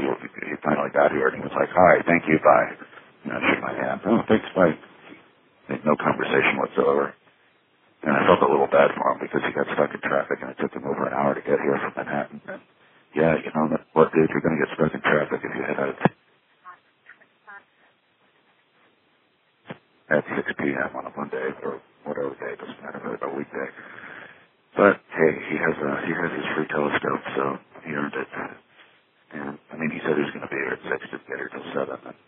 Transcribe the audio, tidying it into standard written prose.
he finally got here, and he was like, "All right, thank you, bye." And I shook my hand. "Oh, thanks, bye." Made no conversation whatsoever. And I felt a little bad for him because he got stuck in traffic, and it took him over an hour to get here from Manhattan. And yeah, you know what, dude? You're going to get stuck in traffic if you head out at 6 p.m. on a Monday or whatever day. It doesn't matter, a weekday. But hey, he has his free telescope, so he earned it. And I mean, he said he was going to be here at 6 to get here till 7. And